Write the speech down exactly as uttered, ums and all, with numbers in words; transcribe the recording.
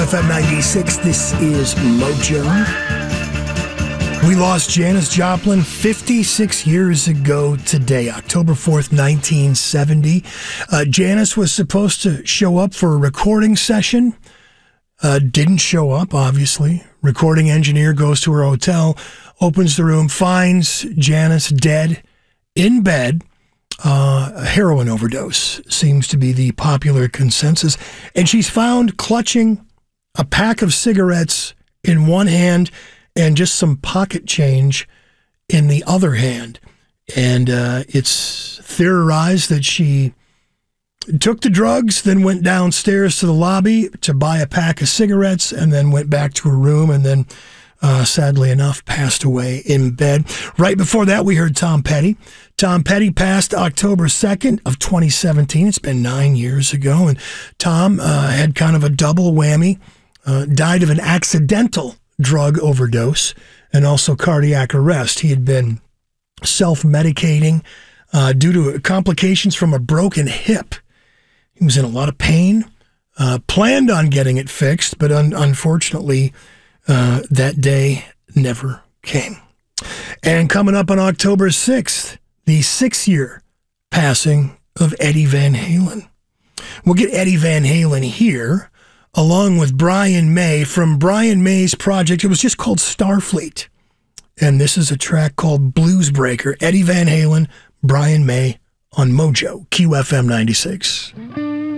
F M ninety-six, this is Mojo. We lost Janis Joplin fifty-six years ago today, October fourth, nineteen seventy. Uh, Janis was supposed to show up for a recording session. Uh, didn't show up, obviously. Recording engineer goes to her hotel, opens the room, finds Janis dead in bed. Uh, a heroin overdose seems to be the popular consensus. And she's found clutching a pack of cigarettes in one hand and just some pocket change in the other hand. And uh, it's theorized that she took the drugs, then went downstairs to the lobby to buy a pack of cigarettes, and then went back to her room, and then, uh, sadly enough, passed away in bed. Right before that, we heard Tom Petty. Tom Petty passed October second of twenty seventeen. It's been nine years ago, and Tom uh, had kind of a double whammy. Uh, died of an accidental drug overdose and also cardiac arrest. He had been self-medicating uh, due to complications from a broken hip. He was in a lot of pain, uh, planned on getting it fixed, but un- unfortunately, uh, that day never came. And coming up on October sixth, the six-year passing of Eddie Van Halen. We'll get Eddie Van Halen here, along with Brian May from Brian May's project. It was just called Starfleet. And this is a track called Blues Breaker. Eddie Van Halen, Brian May on Mojo, Q F M ninety-six.